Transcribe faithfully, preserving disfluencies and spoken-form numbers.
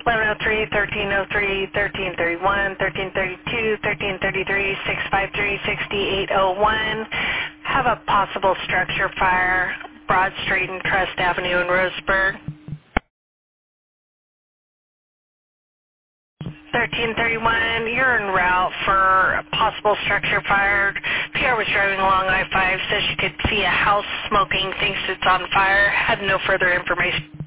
eleven oh three, thirteen oh three, thirteen thirty-one, thirteen thirty-two, thirteen thirty-three, six five three, six eight oh one. Have a possible structure fire, Broad Street and Trust Avenue in Roseburg. thirteen thirty-one, you're en route for a possible structure fire. P R was driving along I five, says she could see a house smoking, thinks it's on fire, had no further information.